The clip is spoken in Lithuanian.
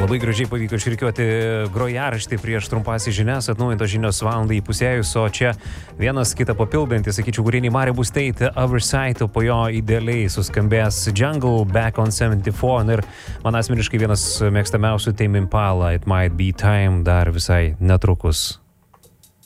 Labai gražiai pavyko išrikiuoti grojaraštį prieš trumpąsias žinias, atnaujintos žinios valandai įpusėjus, o čia vienas kitą papildantį, sakyčiau, kūrinį Malibu State Other Side, o po jo idealiai suskambės Jungle Back on 74 ir man asmeniškai vienas mėgstamiausių Tame Impala It Might Be Time dar visai netrukus.